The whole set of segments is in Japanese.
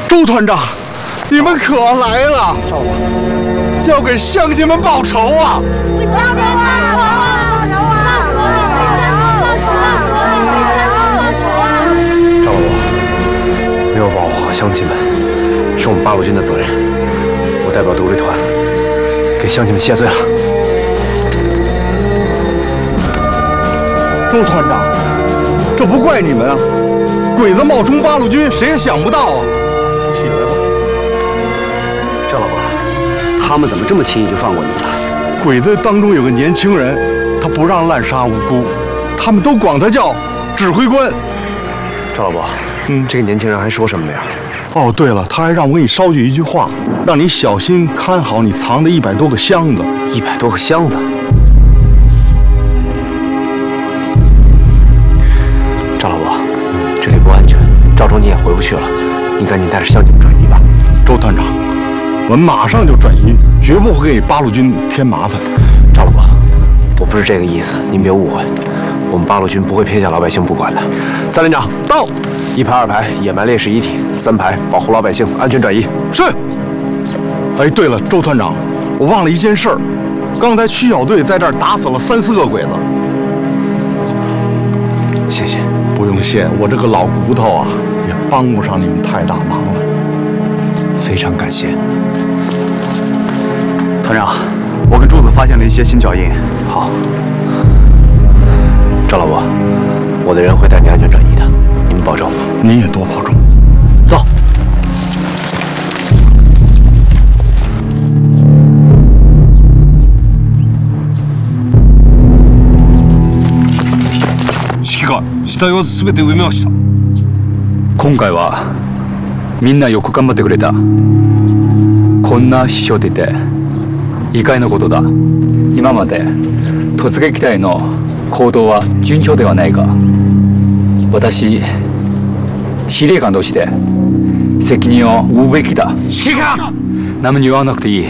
周团长，你们可来了！要给乡亲们报仇啊！ 为乡亲报仇啊！报仇啊！报仇啊！ 赵老伯，没有保护好乡亲们，是我们八路军的责任。我代表独立团给乡亲们谢罪了。 周团长，这不怪你们啊！鬼子冒充八路军，谁也想不到啊！起来吧， 赵老伯，他们怎么这么轻易就放过你了？ 鬼子当中有个年轻人，他不让滥杀无辜，他们都管他叫指挥官。 赵老伯，这个年轻人还说什么了呀？ 哦，对了，他还让我给你捎去一句话，让你小心看好你藏的100多个箱子。 100多个箱子？赵老伯，这里不安全，赵州你也回不去了，你赶紧带着乡亲们转移吧。 周团长，我们马上就转移，绝不会给八路军添麻烦。 赵老伯，我不是这个意思，您别误会，我们八路军不会撇下老百姓不管的。三连长到，1排2排野蛮烈士遗体，3排保护老百姓安全转移。 是。哎，对了，周团长，我忘了一件事儿，刚才区小队在这儿打死了3、4个鬼子。 谢谢。 不用谢，我这个老骨头啊，也帮不上你们太大忙了。 非常感谢。 团长，我跟柱子发现了一些新脚印。 好，赵老伯，我的人会带你安全转移的，你们保重。 您也多保重。 走。 指揮官、死体は全て埋めました。 今回はみんなよく頑張ってくれた。こんな死傷出て意外なことだ。今まで突撃隊の行動は順調ではないが、私司令官として責任を負うべきだ。 指揮官、 何も言わなくていい。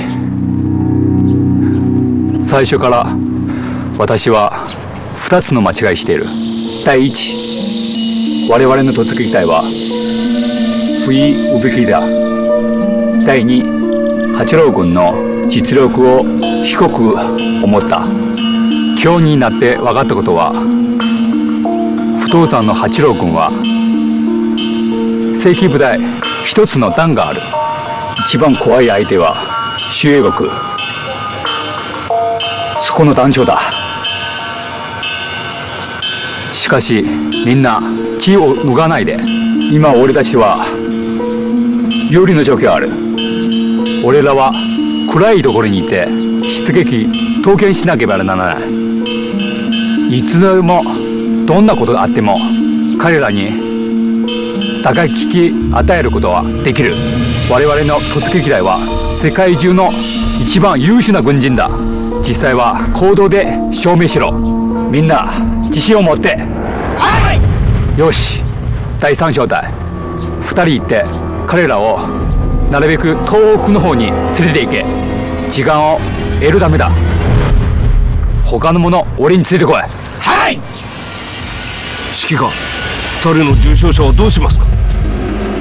最初から私は2つの間違いしている。第一、我々の突撃隊は不意うべきだ。第二、八郎軍の実力を低く思った。今日になって分かったことは、不動山の八郎軍は正規部隊一つの団がある。一番怖い相手は周英国、そこの団長だ。しかしみんな気を抜かないで。今俺たちは有利の状況ある。俺らは暗いところにいて出撃刀剣しなければならない。いつでもどんなことがあっても彼らに打撃与えることはできる。我々の突撃隊は世界中の一番優秀な軍人だ。実際は行動で証明しろ。みんな自信を持って。はい。よし、第3小隊2人行って彼らをなるべく東北の方に連れて行け。時間を得るためだ。他の者俺に連れてこい。 はい。指揮官、2人の重傷者はどうしますか？